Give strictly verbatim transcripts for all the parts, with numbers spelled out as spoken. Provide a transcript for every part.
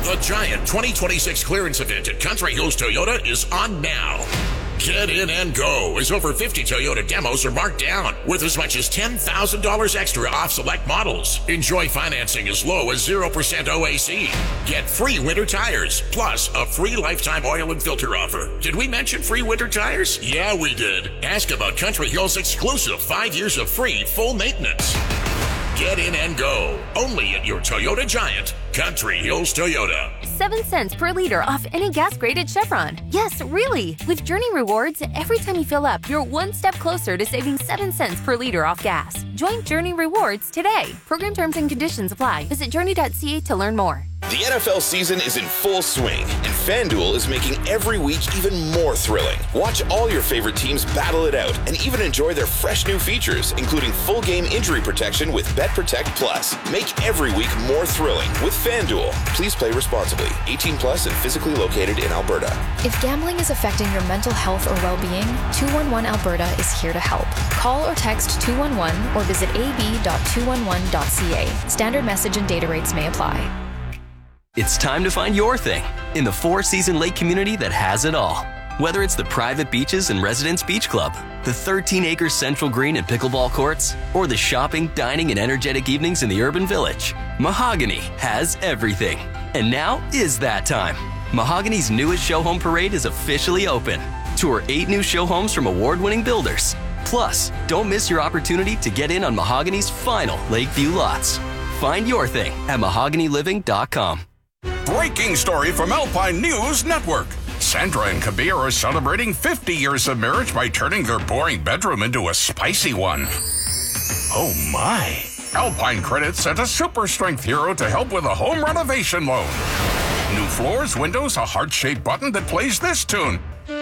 The Giant twenty twenty-six clearance event at Country Hills Toyota is on now. Get in and go, as over fifty Toyota demos are marked down with as much as ten thousand dollars extra off select models. Enjoy financing as low as zero percent O A C. Get free winter tires, plus a free lifetime oil and filter offer. Did we mention free winter tires? Yeah, we did. Ask about Country Hills' exclusive five years of free full maintenance. Get in and go, only at your Toyota Giant, Country Hills Toyota. Seven cents per liter off any gas graded Chevron. Yes, really. With Journey Rewards, every time you fill up, you're one step closer to saving seven cents per liter off gas. Join Journey Rewards today. Program terms and conditions apply. Visit journey dot c a to learn more. The N F L season is in full swing, and FanDuel is making every week even more thrilling. Watch all your favorite teams battle it out, and even enjoy their fresh new features, including full game injury protection with Bet Protect Plus. Make every week more thrilling with FanDuel. Please play responsibly. eighteen plus and physically located in Alberta. If gambling is affecting your mental health or well-being, two one one Alberta is here to help. Call or text two one one or visit a b dot two one one dot c a. Standard message and data rates may apply. It's time to find your thing in the four-season lake community that has it all. Whether it's the private beaches and Residence Beach Club, the thirteen-acre Central Green and pickleball courts, or the shopping, dining, and energetic evenings in the urban village, Mahogany has everything. And now is that time. Mahogany's newest show home parade is officially open. Tour eight new show homes from award-winning builders. Plus, don't miss your opportunity to get in on Mahogany's final Lakeview lots. Find your thing at mahogany living dot com. Breaking story from Alpine News Network. Sandra and Kabir are celebrating fifty years of marriage by turning their boring bedroom into a spicy one. Oh my. Alpine Credit sent a super strength hero to help with a home renovation loan. New floors, windows, a heart-shaped button that plays this tune.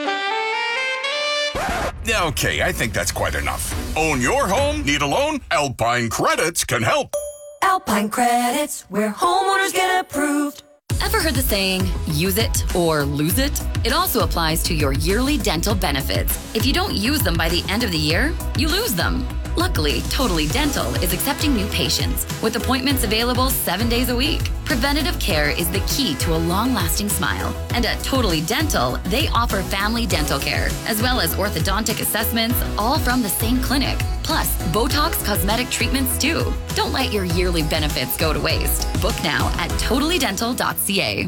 Okay, I think that's quite enough. Own your home? Need a loan? Alpine Credits can help. Alpine Credits, where homeowners get approved. Ever heard the saying, use it or lose it? It also applies to your yearly dental benefits. If you don't use them by the end of the year, you lose them. Luckily, Totally Dental is accepting new patients with appointments available seven days a week. Preventative care is the key to a long-lasting smile. And at Totally Dental, they offer family dental care, as well as orthodontic assessments, all from the same clinic. Plus, Botox cosmetic treatments too. Don't let your yearly benefits go to waste. Book now at totally dental dot c a.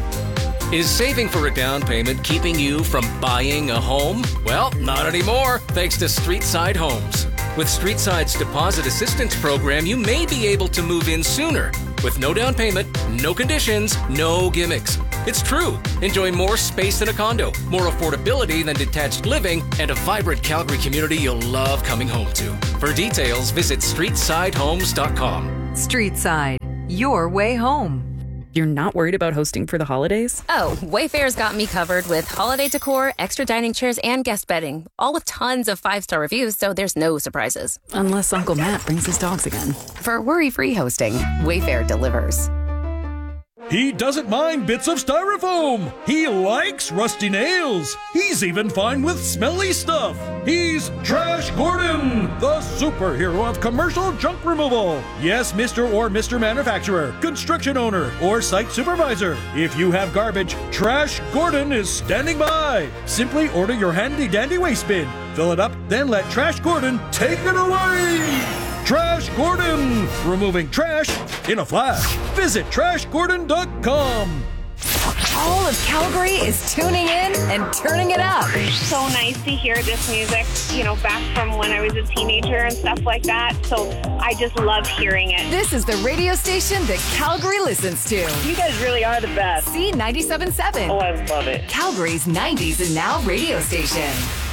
Is saving for a down payment keeping you from buying a home? Well, not anymore, thanks to Streetside Homes. With Streetside's deposit assistance program, you may be able to move in sooner. With no down payment, no conditions, no gimmicks. It's true. Enjoy more space than a condo, more affordability than detached living, and a vibrant Calgary community you'll love coming home to. For details, visit streetside homes dot com. Streetside, your way home. You're not worried about hosting for the holidays? Oh, Wayfair's got me covered with holiday decor, extra dining chairs, and guest bedding. All with tons of five-star reviews, so there's no surprises. Unless Uncle Matt brings his dogs again. For worry-free hosting, Wayfair delivers. He doesn't mind bits of styrofoam. He likes rusty nails. He's even fine with smelly stuff. He's Trash Gordon, the superhero of commercial junk removal. Yes, Mister or Mister Manufacturer, construction owner, or site supervisor. If you have garbage, Trash Gordon is standing by. Simply order your handy-dandy waste bin. Fill it up, then let Trash Gordon take it away. Trash Gordon, removing trash in a flash. Visit trash gordon dot com. All of Calgary is tuning in and turning it up. So nice to hear this music, you know, back from when I was a teenager and stuff like that. So I just love hearing it. This is the radio station that Calgary listens to. You guys really are the best. C ninety-seven point seven. Oh, I love it. Calgary's nineties and now radio station.